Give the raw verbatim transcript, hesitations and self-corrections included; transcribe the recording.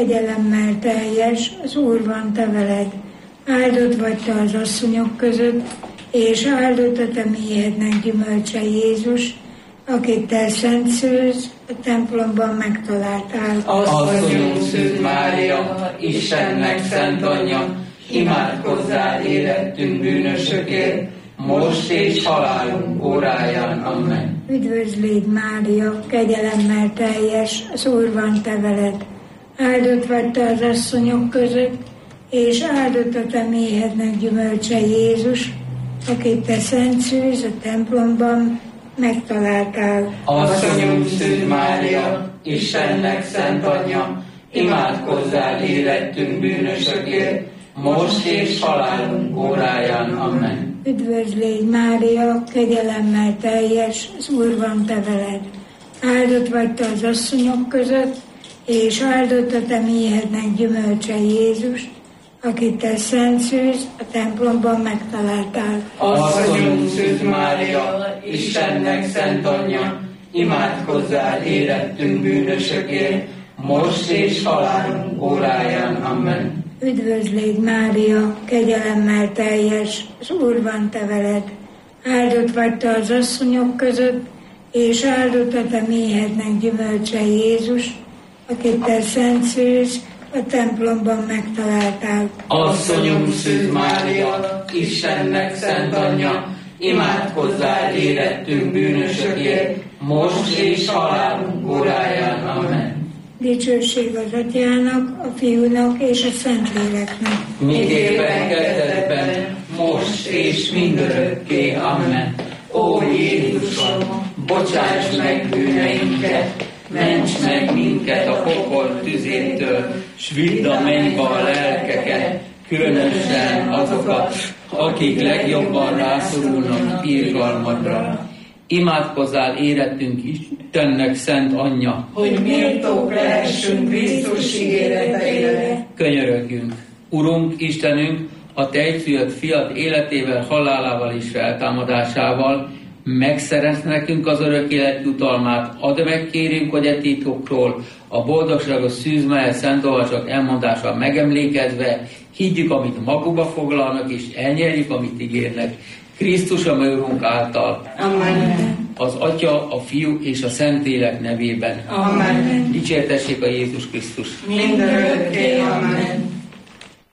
kegyelemmel teljes, az Úr van te veled. Áldott vagy te az asszonyok között, és áldott a te méhednek gyümölcse Jézus, akit te szent szűz, a templomban megtaláltál. Asszonyunk Szűz Mária, Istennek szent anyja, imádkozzál érettünk bűnösökért, most és halálunk óráján. Amen. Üdvözlégy Mária, kegyelemmel teljes, az Úr van te veled. Áldott vagy te az asszonyok között, és áldott a te méhednek gyümölcse Jézus, akit te szent szűz, a templomban megtaláltál. Asszonyunk Szűz Mária, Istennek szent anyja, imádkozzál érettünk bűnösökért, most és halálunk óráján. Amen. Üdvözlégy Mária, kegyelemmel teljes, az Úr van te veled. Áldott vagy te az asszonyok között, és áldott a te méhednek gyümölcse Jézus, akit te szent szűz, a templomban megtaláltál. Asszonyunk Szűz Mária, Istennek szent anyja, imádkozzál érettünk bűnösökért, most és halálunk óráján. Amen. Üdvözlégy Mária, kegyelemmel teljes, az Úr van te veled. Áldott vagy te az asszonyok között, és áldott a te méhednek gyümölcse Jézus, akit te szent szűz, a templomban megtaláltál. Asszonyunk Szűz Mária, Istennek szent anyja, imádkozzál érettünk bűnösökért, most és halálunk óráján. Amen. Dicsőség az Atyának, a Fiúnak és a Szentléleknek. Miképpen kezdetben, most és mindörökké. Amen. Ó Jézusom, bocsáss meg bűneinket, ments meg minket a pokol tüzétől, s vidd a mennybe a lelkeket, különösen azokat, akik legjobban rászorulnak irgalmadra. Imádkozzál érettünk Istennek szent anyja, hogy méltók lehessünk Krisztus ígéreteire. Könyörögjünk. Urunk, Istenünk, a te egyszülött fiad életével, halálával és feltámadásával megszerez nekünk az örök élet jutalmát. Add meg, kérünk, hogy e titokról a boldogságos Szűz Mária szent olvasat elmondással megemlékezve higgyük, amit magukba foglalnak, és elnyerjük, amit ígérnek. Krisztus a mi Urunk által. Amen. Az Atya, a Fiú és a Szentlélek nevében. Amen. Dicsértessék a Jézus Krisztus. Mindörökké. Amen.